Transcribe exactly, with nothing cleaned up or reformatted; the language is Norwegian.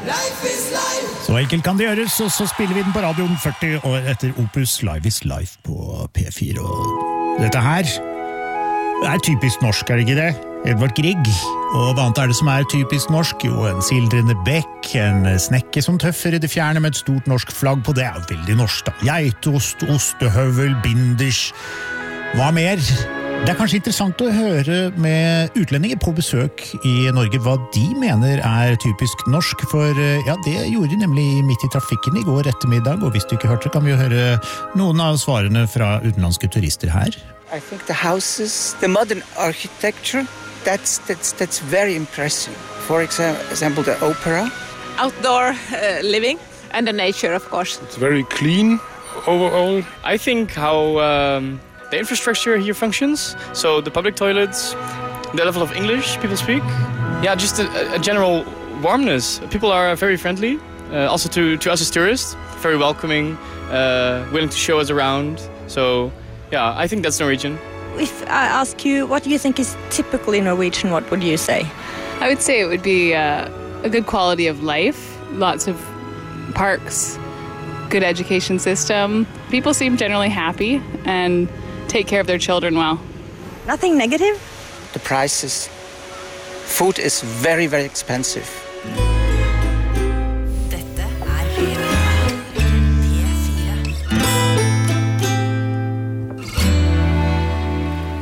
Så enkelt kan det gjøres, og så spiller vi den på radioen førti år etter Opus Live is Life på P fire. Og dette her er typisk norsk, er det ikke det? Edvard Grieg. Og hva annet er det som er typisk norsk? Jo, en sildrende bekk, en snekke som tøffer i det fjerne med et stort norsk flagg på. Det er jo veldig norsk da. Geitost, ostehøvel, binders. Hva mer? Det er kanskje interessant å høre med utlendinger på besøk i Norge hva de mener er typisk norsk, for ja, det gjorde de nemlig midt i trafikken i går ettermiddag, og hvis du ikke hørte det, kan vi jo høre noen av svarene fra utenlandske turister her. I think the houses, the modern architecture, that's, that's, that's very impressive. For example, the opera. Outdoor uh, living and the nature, of course. It's very clean overall. I think how... Um... The infrastructure here functions, so the public toilets, the level of English people speak. Yeah, just a, a general warmness. People are very friendly, uh, also to, to us as tourists, very welcoming, uh, willing to show us around. So, yeah, I think that's Norwegian. If I ask you, what do you think is typically Norwegian, what would you say? I would say it would be uh, a good quality of life, lots of parks, good education system. People seem generally happy and take care of their children well. Nothing negative? The prices. Food is very, very expensive.